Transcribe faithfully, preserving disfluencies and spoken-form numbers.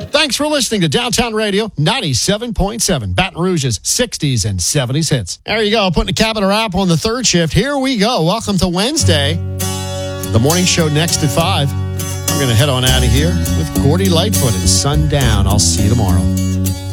Thanks for listening to Downtown Radio ninety-seven point seven, Baton Rouge's sixties and seventies hits. There you go, putting a cap in a wrap on the third shift. Here we go. Welcome to Wednesday. The morning show next at five. We're going to head on out of here with Gordy Lightfoot and Sundown. I'll see you tomorrow.